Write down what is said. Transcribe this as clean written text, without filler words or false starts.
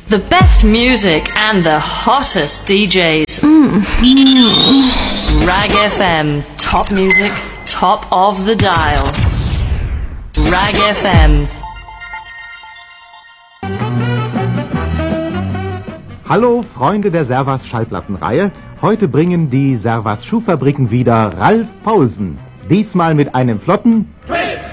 The best music and the hottest DJs. Rag FM. Top music, top of the dial. Rag FM. Hallo Freunde der Servas Schallplattenreihe. Heute bringen die Servas Schuhfabriken wieder Ralf Paulsen. Diesmal mit einem flotten...